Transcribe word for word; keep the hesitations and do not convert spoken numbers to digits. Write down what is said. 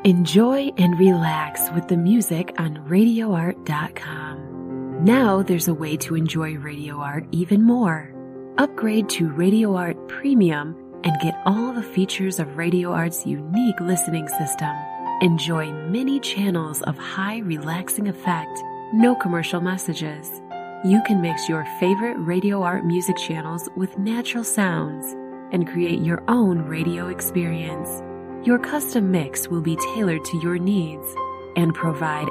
Enjoy and relax with the music on radio art dot com. Now there's a way to enjoy Radio Art even more. Upgrade to Radio Art Premium and get all the features of Radio Art's unique listening system. Enjoy many channels of high relaxing effect, no commercial messages. You can mix your favorite Radio Art music channels with natural sounds and create your own radio experience. Your custom mix will be tailored to your needs and provide